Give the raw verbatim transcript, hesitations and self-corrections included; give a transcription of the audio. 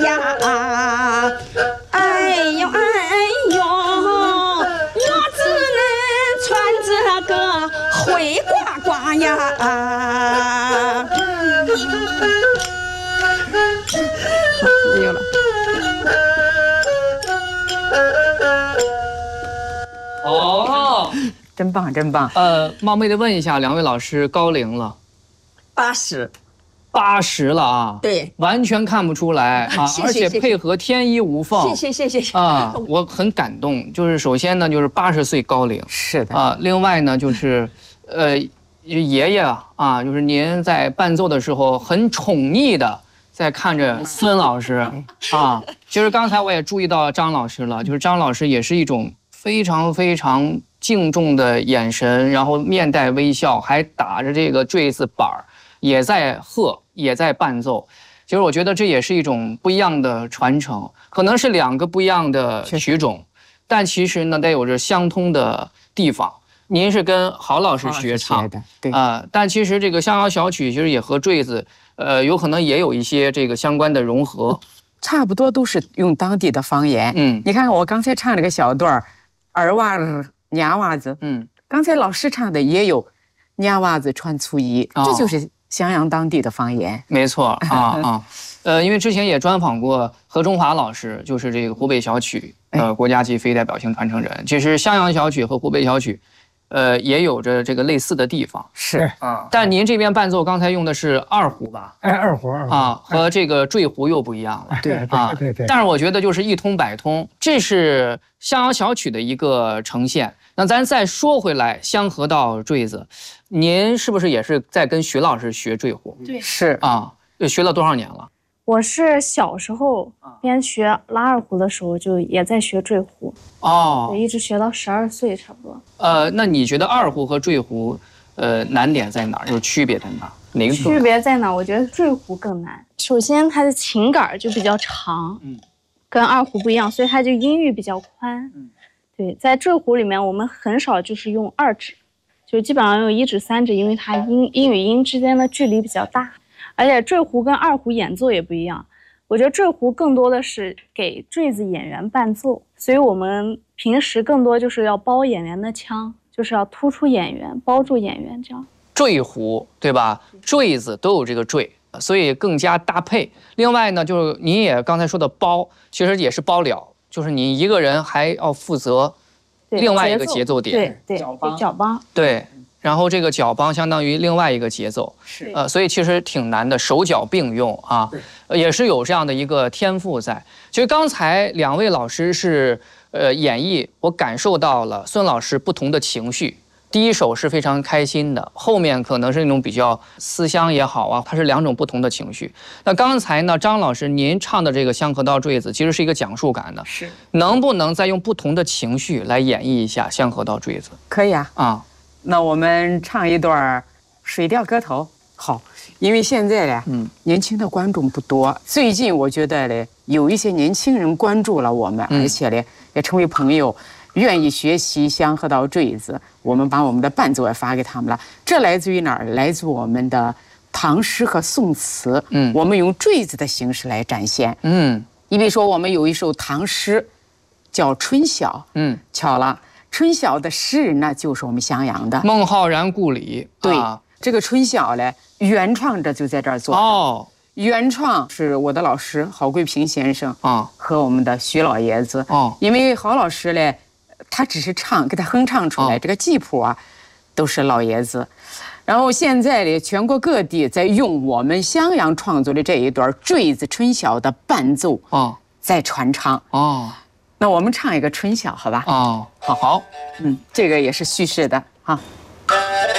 呀，哎呦哎呦，我只能穿这个灰呱呱呀。没有了。 哦， 真棒，真棒。 呃，冒昧的问一下，两位老师高龄了？ 八十。 八十了啊？ 对， 完全看不出来啊， 谢谢而且配合天衣无缝。 谢谢谢谢谢啊，我很感动。就是首先呢，就是八十岁高龄， 是的啊，另外呢，就是，呃，爷爷啊，就是您在伴奏的时候很宠溺的在看着孙老师啊。其实刚才我也注意到张老师了，就是张老师也是一种非常非常敬重的眼神，然后面带微笑，还打着这个坠子板儿。也在和，也在伴奏，其实我觉得这也是一种不一样的传承，可能是两个不一样的曲种，但其实呢，带有着相通的地方。您是跟郝老师学唱的，对啊、呃，但其实这个逍遥小曲其实也和坠子，呃，有可能也有一些这个相关的融合， 差不多都是用当地的方言。 嗯， 你看我刚才唱这个小段儿娃子、娘娃子， 嗯， 刚才老师唱的也有娘娃子穿粗衣， 哦、 这就是襄阳当地的方言。 没错啊啊，呃，因为之前也专访过何中华老师，就是这个湖北小曲呃国家级非代表性传承人。其实襄阳小曲和湖北小曲，呃，也有着这个类似的地方。 是啊，但您这边伴奏刚才用的是二胡吧？ 哎，二胡二胡啊，和这个坠胡又不一样了。 对啊， 对对。 但是我觉得就是一通百通，这是襄阳小曲的一个呈现。那咱再说回来，香河道坠子，您是不是也是在跟徐老师学坠胡？ 对， 是啊，学了多少年了？ 我是小时候边学拉二胡的时候，就也在学坠胡。 哦， 对，一直学到十二岁差不多。 呃，那你觉得二胡和坠胡，呃，难点在哪儿？就是区别在哪儿？哪个区别在哪儿？我觉得坠胡更难。首先，它的琴杆就比较长，嗯，跟二胡不一样，所以它就音域比较宽。嗯，对，在坠胡里面，我们很少就是用二指，就基本上用一指、三指，因为它音音与音之间的距离比较大。而且坠胡跟二胡演奏也不一样，我觉得坠胡更多的是给坠子演员伴奏，所以我们平时更多就是要包演员的腔，就是要突出演员，包住演员这样。 坠胡对吧？坠子都有这个坠，所以更加搭配。另外呢，就是你也刚才说的包，其实也是包了，就是你一个人还要负责另外一个节奏点， 对对，角梆，角梆， 对。然后这个角梆相当于另外一个节奏， 是呃，所以其实挺难的，手脚并用啊，也是有这样的一个天赋在。其实刚才两位老师是呃演绎，我感受到了孙老师不同的情绪。第一首是非常开心的，后面可能是那种比较思乡也好啊，它是两种不同的情绪。那刚才呢，张老师您唱的这个《香河道坠子》其实是一个讲述感的， 是能不能再用不同的情绪来演绎一下《香河道坠子》？ 可以啊啊。 那我们唱一段《水调歌头》。好，因为现在呢，嗯，年轻的观众不多。最近我觉得呢，有一些年轻人关注了我们，嗯、而且呢，也成为朋友，愿意学习香河道坠子。我们把我们的伴奏也发给他们了。这来自于哪儿？来自我们的唐诗和宋词。嗯，我们用坠子的形式来展现。嗯，你比如说，我们有一首唐诗，叫《春晓》。嗯，巧了。春晓的诗人呢，就是我们襄阳的孟浩然故里。 对， 啊、 这个春晓呢，原创者就在这儿做。哦，原创是我的老师郝桂平先生啊，和我们的徐老爷子。哦，因为郝老师呢，他只是唱，给他哼唱出来，哦、这个记谱啊，都是老爷子。然后现在呢，全国各地在用我们襄阳创作的这一段坠子春晓的伴奏哦，在传唱哦。那我们唱一个春晓，好吧？ 哦，好好， 嗯，这个也是叙事的哈。